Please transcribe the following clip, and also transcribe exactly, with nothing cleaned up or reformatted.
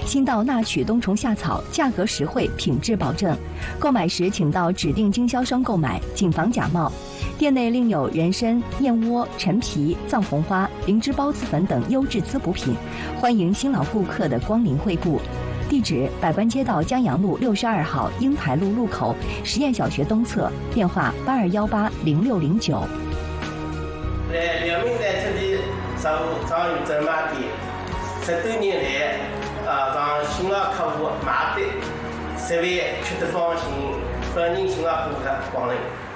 新到纳曲冬虫夏草，价格实惠，品质保证。购买时请到指定经销商购买，谨防假冒。店内另有人参、燕窝、陈皮、藏红花、灵芝孢子粉等优质滋补品，欢迎新老顾客的光临惠顾。地址：百官街道江阳路六十二号英台路路口实验小学东侧，电话八二幺八零六零九。 来辽宁在这里商务张宇珍买店，十多年来啊，让新老客户买的，十万吃得放心，欢迎新老顾客光临。